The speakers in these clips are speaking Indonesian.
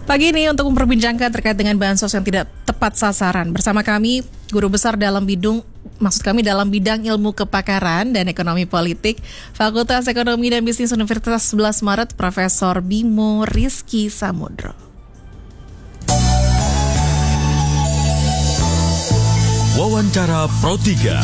Pagi ini untuk memperbincangkan terkait dengan bansos yang tidak tepat sasaran. Bersama kami, Guru Besar dalam bidang ilmu kepakaran dan ekonomi politik, Fakultas Ekonomi dan Bisnis Universitas 11 Maret, Profesor Bimo Rizky Samudro. Wawancara Pro 3.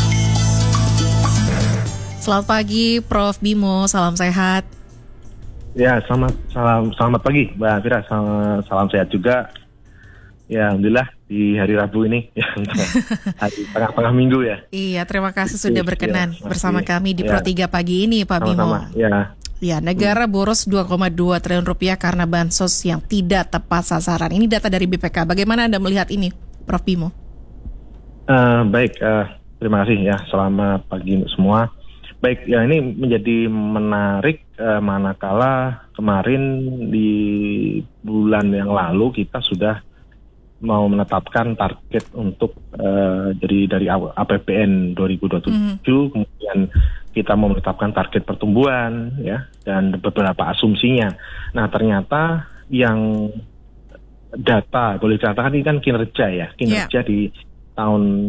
Selamat pagi, Prof. Bimo. Salam sehat. Ya, selamat pagi, Mbak Fira. Salam sehat juga. Ya, alhamdulillah di hari Rabu ini, ya, hari tengah minggu ya. Iya, terima kasih sudah berkenan bersama kami di Pro 3 pagi ini, Pak Bimo. Ya, negara boros 2,2 triliun rupiah karena bansos yang tidak tepat sasaran. Ini data dari BPK. Bagaimana Anda melihat ini, Prof. Bimo? Baik, terima kasih ya. Selamat pagi semua. Baik, ya ini menjadi menarik manakala kemarin di bulan yang lalu kita sudah mau menetapkan target untuk dari APBN 2027, kemudian kita mau menetapkan target pertumbuhan ya dan beberapa asumsinya. Nah, ternyata yang data boleh dikatakan ini kan kinerja di tahun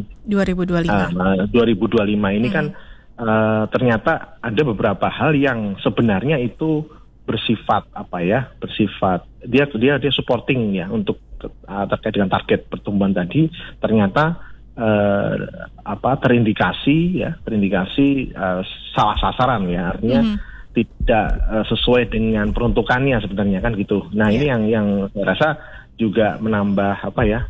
2025 ini kan ternyata ada beberapa hal yang sebenarnya itu bersifat dia supporting ya untuk terkait dengan target pertumbuhan tadi, ternyata terindikasi salah sasaran ya, artinya tidak sesuai dengan peruntukannya sebenarnya kan gitu. Nah, ini yang saya rasa juga menambah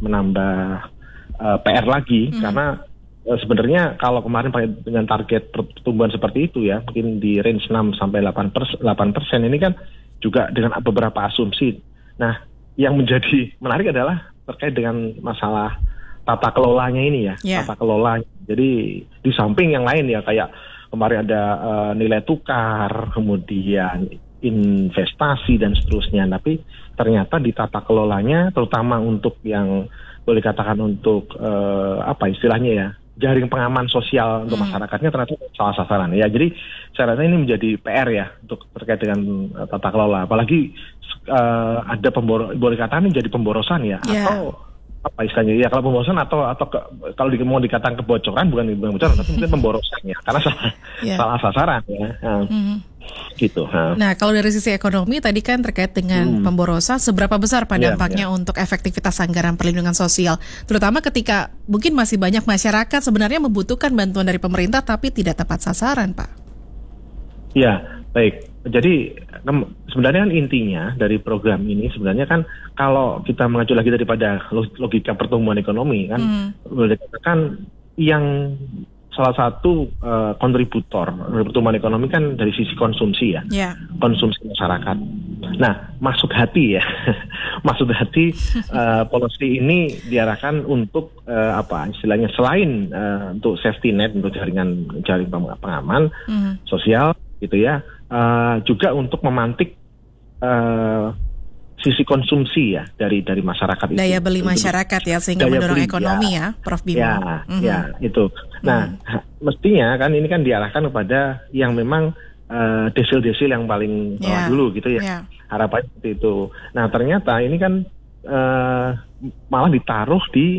PR lagi karena sebenarnya kalau kemarin dengan target pertumbuhan seperti itu ya, mungkin di range 6-8% ini kan juga dengan beberapa asumsi. Nah, yang menjadi menarik adalah terkait dengan masalah tata kelolanya ini ya, tata kelola. Jadi di samping yang lain ya, kayak kemarin ada nilai tukar, kemudian investasi dan seterusnya. Tapi ternyata di tata kelolanya, terutama untuk yang boleh katakan untuk istilahnya ya, jaring pengaman sosial untuk masyarakatnya ternyata salah sasaran ya. Jadi saya rasa ini menjadi PR ya untuk terkait dengan tata kelola. Apalagi ada boleh katakan ini jadi pemborosan ya, atau apa istilahnya ya, kalau pemborosan atau kalau mau dikatakan kebocoran, bukan kebocoran tapi mungkin pemborosan ya, karena salah sasaran ya. Gitu. Nah, kalau dari sisi ekonomi tadi kan terkait dengan pemborosan, seberapa besar dampaknya untuk efektivitas anggaran perlindungan sosial, terutama ketika mungkin masih banyak masyarakat sebenarnya membutuhkan bantuan dari pemerintah tapi tidak tepat sasaran, Pak? Ya, baik. Jadi sebenarnya kan intinya dari program ini sebenarnya kan kalau kita mengacu lagi daripada logika pertumbuhan ekonomi kan boleh dikatakan yang salah satu kontributor pertumbuhan ekonomi kan dari sisi konsumsi ya, konsumsi masyarakat. Nah, maksud hati policy ini diarahkan untuk istilahnya selain untuk safety net, untuk jaring pengaman sosial gitu ya, juga untuk memantik sisi konsumsi ya dari masyarakat itu. Daya beli masyarakat ya, sehingga mendorong ekonomi ya, Prof. Bimo. Ya, itu. Nah, mestinya kan ini kan diarahkan kepada yang memang desil-desil yang paling bawah dulu gitu ya. Harapannya seperti itu. Nah, ternyata ini kan malah ditaruh di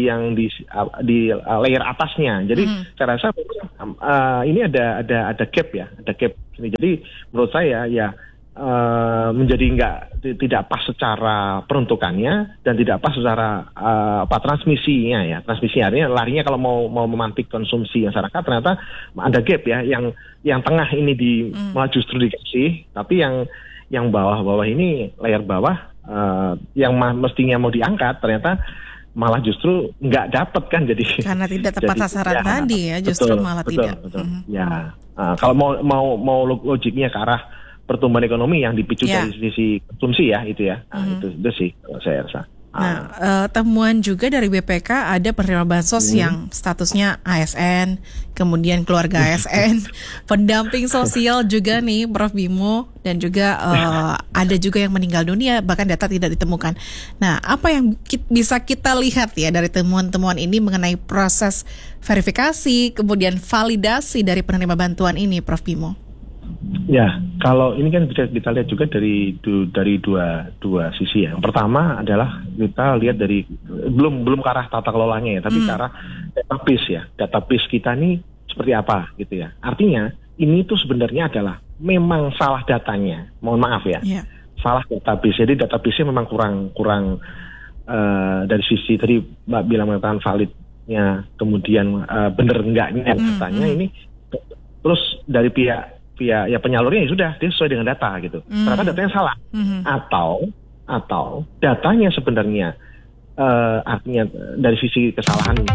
layer atasnya. Jadi saya rasa ini ada gap ya, ada gap. Jadi menurut saya ya menjadi tidak pas secara peruntukannya dan tidak pas secara transmisinya ya. Transmisi artinya larinya kalau mau memantik konsumsi masyarakat, ternyata ada gap ya, yang tengah ini malah justru dikasih, tapi yang bawah ini, layer bawah yang mestinya mau diangkat ternyata malah justru nggak dapat kan, jadi karena tidak tepat sasaran tadi ya, justru malah tidak. Ya, kalau mau logiknya ke arah pertumbuhan ekonomi yang dipicu dari sisi konsumsi ya, itu ya. Itu sih kalau saya rasa. Nah, temuan juga dari BPK ada penerima bansos yang statusnya ASN, kemudian keluarga ASN, pendamping sosial juga nih, Prof. Bimo, dan juga ada juga yang meninggal dunia, bahkan data tidak ditemukan. Nah, apa yang bisa kita lihat ya dari temuan-temuan ini mengenai proses verifikasi, kemudian validasi dari penerima bantuan ini, Prof. Bimo? Ya, kalau ini kan bisa kita lihat juga dari dua sisi ya. Yang pertama adalah kita lihat dari belum ke arah tata kelolanya ya, tapi ke arah database ya. Database kita nih seperti apa gitu ya. Artinya ini tuh sebenarnya adalah memang salah datanya. Mohon maaf ya. Yeah. Salah database. Jadi database-nya memang kurang dari sisi tadi Mbak bilang mengatakan validnya, kemudian bener enggaknya datanya ini. Terus dari pihak ya penyalurnya ya sudah dia sesuai dengan data gitu. Ternyata datanya salah. Atau datanya sebenarnya artinya dari sisi kesalahan